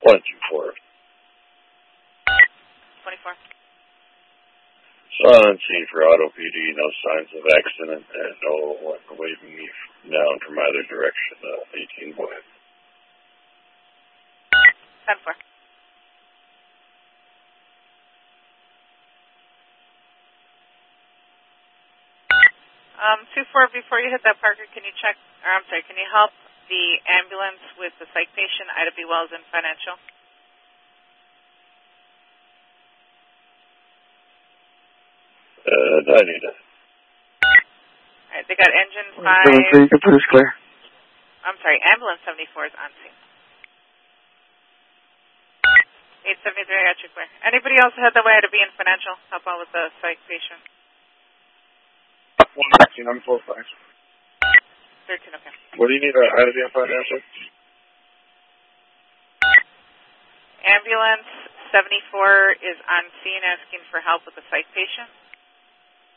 124. 24. On scene for auto PD, no signs of accident, and no one waving me down from either direction. 18 boy. 10-4. Two four. Before you hit that, Parker, can you check? Or I'm sorry, can you help the ambulance with the psych patient, Ida B. Wells in Financial? I need it. All right, they got engine 5. 73, please clear. I'm sorry, ambulance 74 is on scene. 873, I got you clear. Anybody else head that way to be in Financial? Help out with the psych patient. 119, I'm full size. 13, okay. What do you need out of the financial? Ambulance 74 is on scene asking for help with the psych patient.